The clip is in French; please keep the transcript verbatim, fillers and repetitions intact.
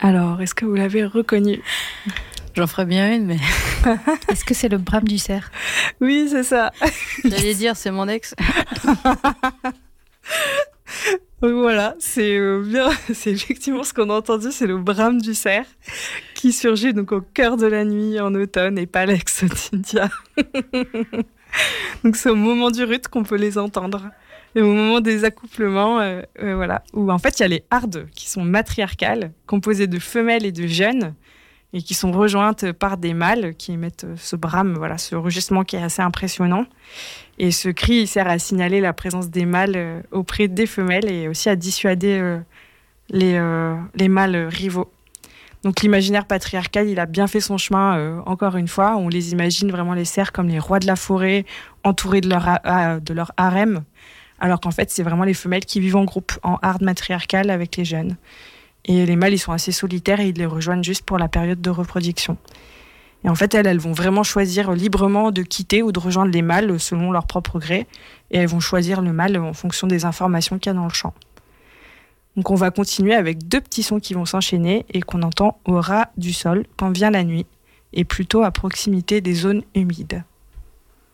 Alors, est-ce que vous l'avez reconnu ? J'en ferais bien une, mais... Est-ce que c'est le brame du cerf ? Oui, c'est ça. J'allais dire, c'est mon ex. Donc voilà, c'est euh, bien, c'est effectivement ce qu'on a entendu, c'est le brame du cerf qui surgit donc au cœur de la nuit en automne et pas l'ex d'India. Donc c'est au moment du rut qu'on peut les entendre. Et au moment des accouplements, euh, euh, voilà, où en fait il y a les hardes qui sont matriarcales, composées de femelles et de jeunes, et qui sont rejointes par des mâles qui émettent ce brame, voilà, ce rugissement qui est assez impressionnant. Et ce cri, il sert à signaler la présence des mâles euh, auprès des femelles et aussi à dissuader euh, les, euh, les mâles rivaux. Donc l'imaginaire patriarcal, il a bien fait son chemin, euh, encore une fois. On les imagine vraiment, les cerfs, comme les rois de la forêt, entourés de leur, ha- de leur harem, alors qu'en fait, c'est vraiment les femelles qui vivent en groupe, en harde matriarcale avec les jeunes. Et les mâles, ils sont assez solitaires et ils les rejoignent juste pour la période de reproduction. Et en fait, elles, elles vont vraiment choisir librement de quitter ou de rejoindre les mâles selon leur propre gré. Et elles vont choisir le mâle en fonction des informations qu'il y a dans le champ. Donc on va continuer avec deux petits sons qui vont s'enchaîner et qu'on entend au ras du sol quand vient la nuit, et plutôt à proximité des zones humides.